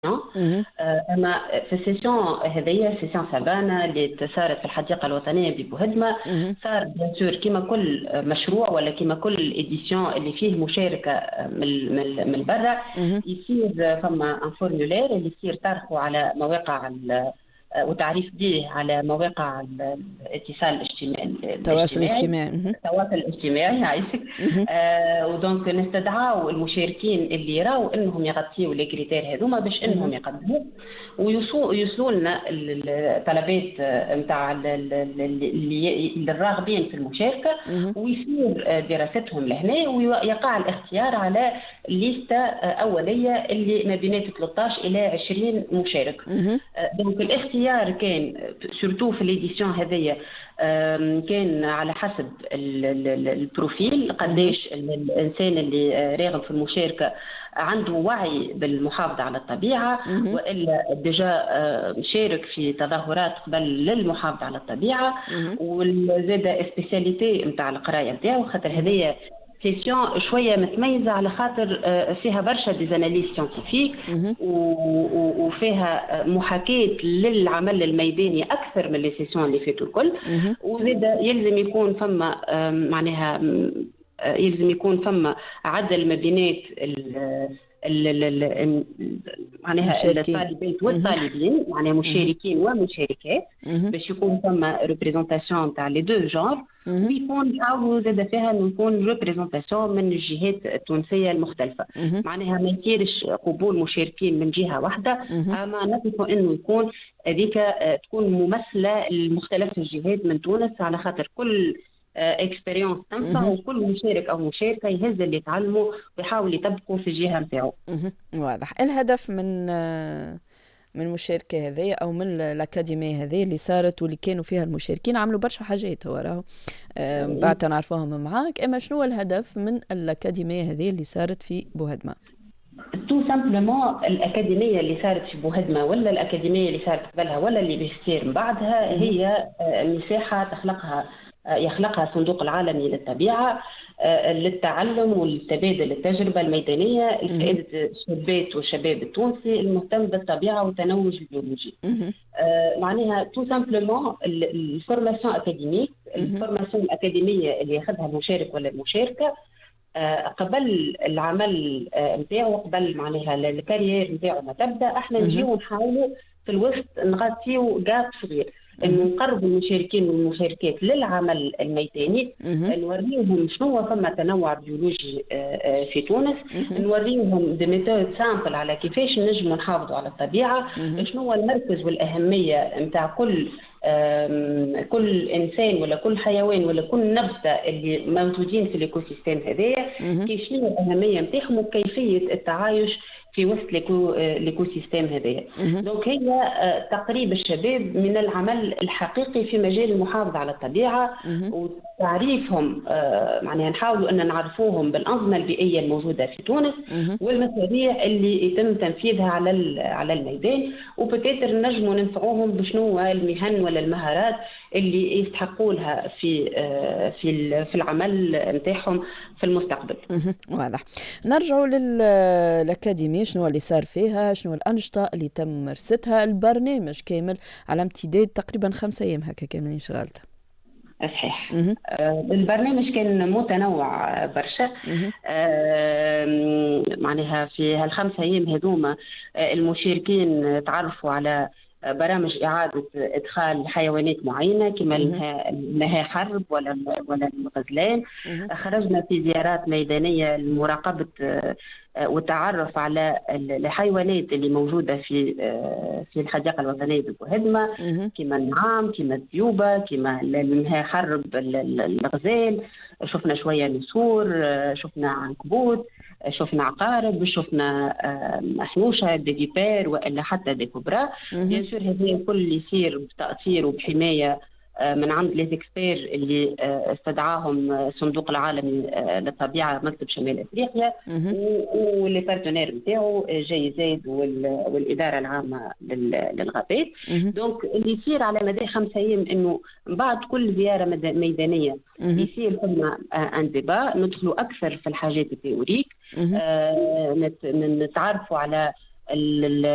اهم. اما في السيسيون هذيا سيسيون سابانا اللي صارت في الحديقه الوطنيه ببوهدمه، اهم. صار بيان سور كيما كل مشروع ولا كيما كل اديسيون اللي فيه مشاركه من برا، اهم. يصير فما ان فورمولير اللي يصير طرحه على مواقع وتعريف به على مواقع الاتصال التواصل الاجتماعي. الاجتماعي. اهم. التواصل الاجتماعي يعيشك. اهم. ودونك نستدعاو المشاركين اللي يراو انهم يغطيوا لي كريتير هذوما باش اهم. انهم يقدموا ويوصلوا لنا الطلبات نتاع الراغبين في المشاركه، اهم. ويصير دراستهم لهنا ويقع الاختيار على ليسته اوليه اللي ما بين 13 الى 20 مشارك. اهم. دونك الاختيار كان سورتو في ليديسيون هذيا كان على حسب البروفيل، اهم. قديش الانسان اللي راغب في المشاركه عنده وعي بالمحافظه على الطبيعه، اهم. والا ديجا شارك في تظاهرات قبل للمحافظه على الطبيعه، اهم. وزاد سبيسياليتي نتاع القرايه نتاعو، خاطر اهم. هذيا سيسيون شويه متميزه على خاطر فيها برشا ديزاناليز سيانتيفيك اهم. وفيها محاكاه للعمل الميداني اكثر من لي سيسيون اللي فاتوا الكل. اهم. وزاد يلزم يكون فما معناها يلزم يكون فما عدل ما بينات معناها مشاركين. الطالبات اهم. والطالبين، معناها اهم. مشاركين ومشاركات، اهم. باش يكون فما ريبريزونتاسيون تاع لي دو جونر، اهم. ويكون نحاولوا زاد فيها انه يكون ريبريزونتاسيون من الجهات التونسيه المختلفه، اهم. معناها ما يصيرش قبول مشاركين من جهه واحده، اهم. اما نطلبوا انه يكون هذيك تكون ممثله لمختلف الجهات من تونس، على خاطر كل اكسبيريونس تنفع، اهم. وكل مشارك او مشاركه يهز اللي يتعلموا ويحاول يطبقوا في الجهه نتاعو. اهم. واضح الهدف من المشاركة هذه أو من الأكاديمية هذه اللي صارت واللي كانوا فيها المشاركين عملوا برشا حاجات. هو راهو بعد نعرفوهم معاك، أما شنو الهدف من الأكاديمية هذه اللي صارت في بوهدمة؟ تو سامبلومون الأكاديمية اللي صارت في بوهدمة ولا الأكاديمية اللي صارت قبلها ولا اللي بيصير من بعدها، اهم. هي مساحة يخلقها الصندوق العالمي للطبيعة للتعلم والتبادل التجربة الميدانية اهم. لفائدة الشابات والشباب التونسي المهتم بالطبيعة والتنوع البيولوجي. اهم. معناها تو سامبلومون الفورماسيون أكاديميك، اهم. الفورماسيون الأكاديمية اللي ياخذها المشارك ولا المشاركة قبل العمل نتاعو، قبل معناها الكارير نتاعو ما تبدا، احنا اهم. نجيو نحاولوا في الوسط نغطيو جاب صغير، انه اهم. نقربوا المشاركين والمشاركات للعمل الميداني، اهم. نوريهم شنو فما تنوع بيولوجي في تونس، اهم. نوريهم دي ميثود سامبل على كيفاش نجموا نحافظوا على الطبيعه، اهم. شنو هو المركز والاهميه نتاع كل انسان ولا كل حيوان ولا كل نبته اللي موجودين في الايكو سيستيم هذايا، اهم. كيف شنو الاهميه نتاعهم وكيفيه التعايش في وسط الايكو سيستيم هذايا. اهم. دونك هي تقريب الشباب من العمل الحقيقي في مجال المحافظه على الطبيعه، اهم. وتعريفهم معناها نحاولوا ان نعرفوهم بالانظمه البيئيه الموجوده في تونس اهم. والمشاريع اللي يتم تنفيذها على الميدان، وبتقدر نجموا ننفعوهم بشنو المهن ولا المهارات اللي يستحقوا لها في العمل نتاعهم في المستقبل. اهم. واضح. نرجعوا للأكاديمية، شنو اللي صار فيها، شنو الأنشطة اللي تم ممارستها، البرنامج كامل على امتداد تقريبا 5 أيام هكا كاملين شغالته. صحيح. اهم. البرنامج كان متنوع برشا. اهم. معناها في هال5 أيام هذوما المشاركين تعرفوا على برامج إعادة إدخال حيوانات معينة كما اهم. النهى حرب ولا الغزلان. اهم. خرجنا في زيارات ميدانية لمراقبة والتعرف على الحيوانات اللي موجودة في الحديقة الوطنية ببوهدمة، اهم. كما النعام، كما الديوبة، كما النهى حرب الغزال. شفنا شوية نسور، شفنا عنكبوت، شفنا عقارب، شفنا حنوشة ديجيبير وإلا حتى ديكوبرا. بيان سور هذا الكل يصير بتأثير وبحماية من عند لي زيكسبير اللي استدعاهم الصندوق العالمي للطبيعه مكتب شمال افريقيا، اهم. واللي بارتنير نتاعو جاي زايد والاداره العامه للغابات. اهم. دونك اللي يصير على مدى 5 أيام انه بعد كل زياره ميدانيه اهم. يصير ثم ان ديبا ندخلوا اكثر في الحاجات التيوريك، اهم. نتعرفوا على